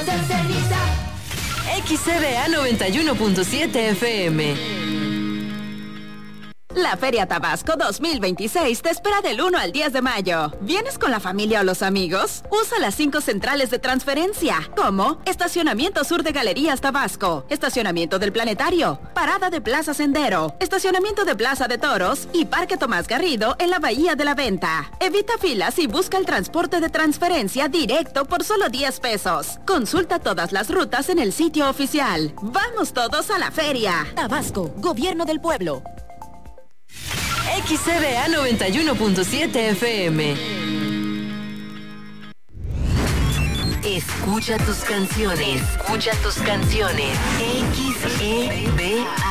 ser ceniza. XCBA 91.7 FM. La Feria Tabasco 2026 te espera del 1 al 10 de mayo. ¿Vienes con la familia o los amigos? Usa las 5 centrales de transferencia, como Estacionamiento Sur de Galerías Tabasco, Estacionamiento del Planetario, Parada de Plaza Sendero, Estacionamiento de Plaza de Toros y Parque Tomás Garrido en la Bahía de la Venta. Evita filas y busca el transporte de transferencia directo por solo 10 pesos. Consulta todas las rutas en el sitio oficial. ¡Vamos todos a la feria! Tabasco, Gobierno del Pueblo. XCBA 91.7 FM. Escucha tus canciones. Escucha tus canciones. XEBA.